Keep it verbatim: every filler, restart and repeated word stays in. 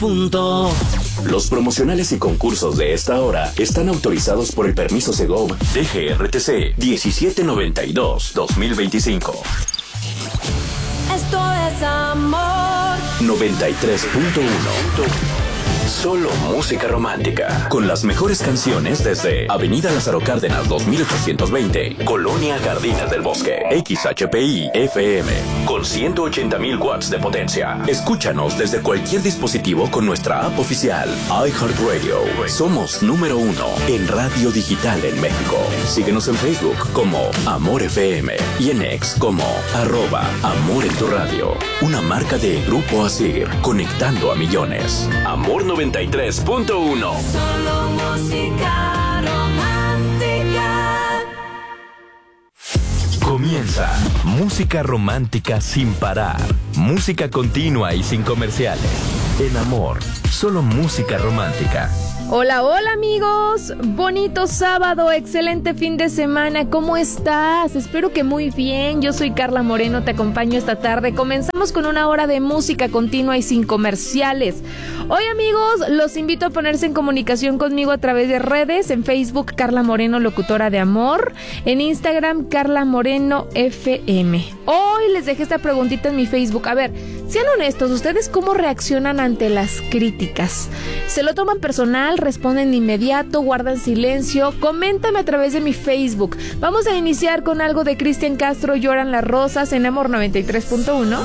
Punto. Los promocionales y concursos de esta hora están autorizados por el permiso Segov D G R T C diecisiete noventa y dos dos mil veinticinco. Esto es amor. noventa y tres punto uno. Solo música romántica. Con las mejores canciones desde Avenida Lázaro Cárdenas dos mil ochocientos veinte, Colonia Jardines del Bosque. X H P I F M con ciento ochenta mil watts de potencia. Escúchanos desde cualquier dispositivo con nuestra app oficial iHeartRadio. Somos número uno en radio digital en México. Síguenos en Facebook como Amor F M y en X como arroba Amor en tu radio. Una marca de Grupo Asir, conectando a millones. Amor noventa y tres punto uno. Solo música romántica. Comienza Música Romántica sin parar. Música continua y sin comerciales. En Amor, solo música romántica. Hola, hola amigos, bonito sábado, excelente fin de semana, ¿cómo estás? Espero que muy bien, yo soy Carla Moreno, te acompaño esta tarde, comenzamos con una hora de música continua y sin comerciales. Hoy amigos, los invito a ponerse en comunicación conmigo a través de redes, en Facebook Carla Moreno, locutora de amor, en Instagram Carla Moreno F M. Hoy les dejé esta preguntita en mi Facebook, a ver, sean honestos, ¿ustedes cómo reaccionan ante las críticas? ¿Se lo toman personal? ¿Responden de inmediato? ¿Guardan silencio? Coméntame a través de mi Facebook. Vamos a iniciar con algo de Cristian Castro, Lloran las rosas en Amor noventa y tres punto uno.